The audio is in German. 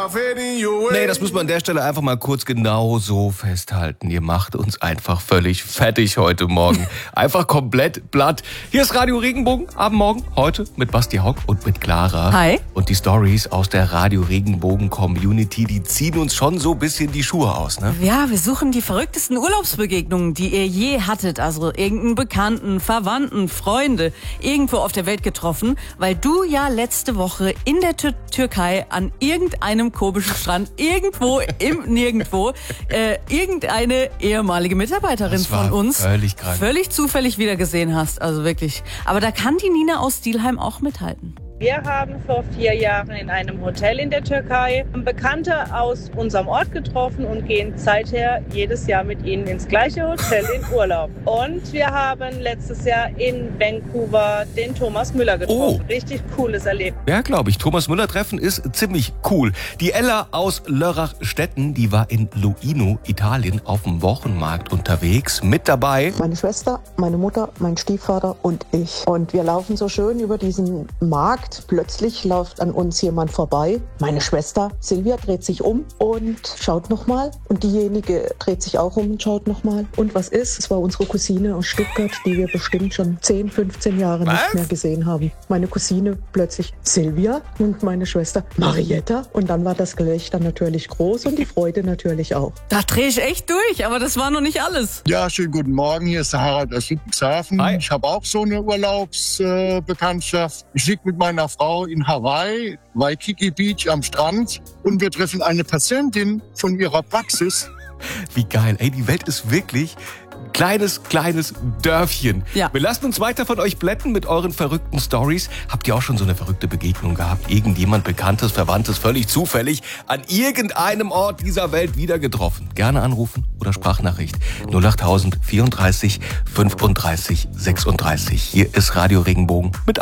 Nee, das muss man an der Stelle einfach mal kurz genau so festhalten. Ihr macht uns einfach völlig fertig heute Morgen. Einfach komplett platt. Hier ist Radio Regenbogen am Morgen. Heute mit Basti Hauck und mit Clara. Hi. Und die Stories aus der Radio Regenbogen Community, die ziehen uns schon so ein bisschen die Schuhe aus, ne? Ja, wir suchen die verrücktesten Urlaubsbegegnungen, die ihr je hattet. Also irgendeinen Bekannten, Verwandten, Freunde irgendwo auf der Welt getroffen, weil du ja letzte Woche in der Türkei an irgendeinem komischen Strand, irgendwo im Nirgendwo, irgendeine ehemalige Mitarbeiterin von uns völlig zufällig wieder gesehen hast. Also wirklich. Aber da kann die Nina aus Stielheim auch mithalten. Wir haben vor 4 Jahren in einem Hotel in der Türkei Bekannte aus unserem Ort getroffen und gehen seither jedes Jahr mit ihnen ins gleiche Hotel in Urlaub. Und wir haben letztes Jahr in Vancouver den Thomas Müller getroffen. Richtig cooles Erlebnis. Ja, glaube ich. Thomas Müller treffen ist ziemlich cool. Die Ella aus Lörrach-Stetten, die war in Luino, Italien, auf dem Wochenmarkt unterwegs. Mit dabei meine Schwester, meine Mutter, mein Stiefvater und ich. Und wir laufen so schön über diesen Markt. Plötzlich läuft an uns jemand vorbei. Meine Schwester Silvia dreht sich um und schaut nochmal. Und diejenige dreht sich auch um und schaut nochmal. Und was ist? Es war unsere Cousine aus Stuttgart, die wir bestimmt schon 10, 15 Jahre nicht mehr gesehen haben. Meine Cousine plötzlich Silvia und meine Schwester Marietta. Und dann war das Gelächter natürlich groß und die Freude natürlich auch. Da drehe ich echt durch, aber das war noch nicht alles. Ja, schönen guten Morgen. Hier ist der Harald aus Ludwigshafen. Hi. Ich habe auch so eine Urlaubsbekanntschaft. Ich liege mit meiner Frau in Hawaii, Waikiki Beach am Strand und wir treffen eine Patientin von ihrer Praxis. Wie geil. Ey, die Welt ist wirklich kleines Dörfchen. Ja. Wir lassen uns weiter von euch blenden mit euren verrückten Stories. Habt ihr auch schon so eine verrückte Begegnung gehabt? Irgendjemand Bekanntes, Verwandtes, völlig zufällig an irgendeinem Ort dieser Welt wieder getroffen? Gerne anrufen oder Sprachnachricht 08000 34 35 36. Hier ist Radio Regenbogen mit